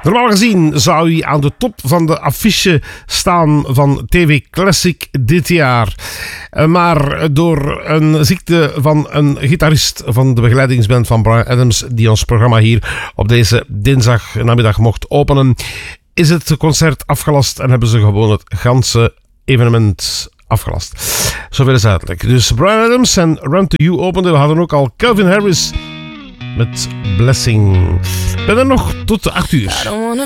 Normaal gezien zou hij aan de top van de affiche staan van TV Classic dit jaar. Maar door een ziekte van een gitarist van de begeleidingsband van Bryan Adams, die ons programma hier op deze dinsdag namiddag mocht openen, is het concert afgelast en hebben ze gewoon het ganse evenement afgelast. Zoveel is uitleg. Dus Bryan Adams en Run to You opende. We hadden ook al Calvin Harris met Blessing. Ik ben er nog tot 8 uur.